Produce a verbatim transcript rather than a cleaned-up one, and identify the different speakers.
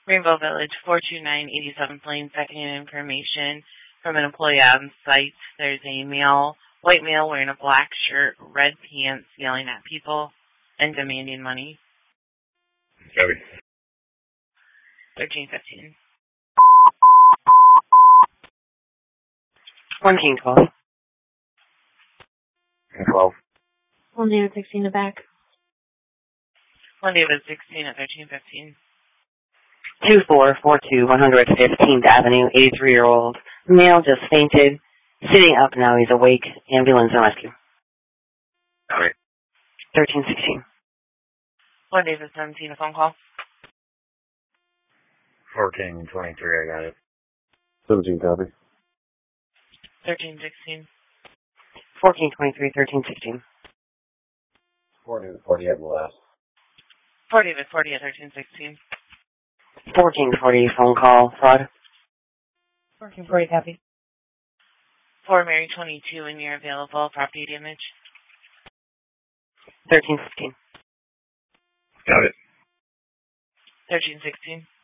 Speaker 1: Rainbow Village, four two nine eighty-seventh Lane, second information from an employee on site. There's a male, white male wearing a black shirt, red pants, yelling at people and demanding money.
Speaker 2: Copy.
Speaker 1: thirteen fifteen.
Speaker 3: One King twelve.
Speaker 2: twelve.
Speaker 4: One David sixteen to back.
Speaker 1: One David sixteen at thirteen fifteen.
Speaker 3: two four four two one hundred fifteenth Avenue, eighty-three-year-old male just fainted. Sitting up now, he's awake. Ambulance and rescue.
Speaker 2: Copy.
Speaker 3: thirteen sixteen.
Speaker 1: One David seventeen, a phone call.
Speaker 2: fourteen twenty-three, I got it.
Speaker 5: seventeen copy.
Speaker 1: thirteen sixteen.
Speaker 3: fourteen twenty-three, thirteen sixteen.
Speaker 5: four David forty at the last.
Speaker 1: four David forty at thirteen sixteen.
Speaker 3: fourteen forty, phone call, fraud.
Speaker 4: fourteen forty copy.
Speaker 1: four Mary twenty-two, and you're available. Property damage.
Speaker 3: thirteen fifteen.
Speaker 2: Got it.
Speaker 1: thirteen sixteen.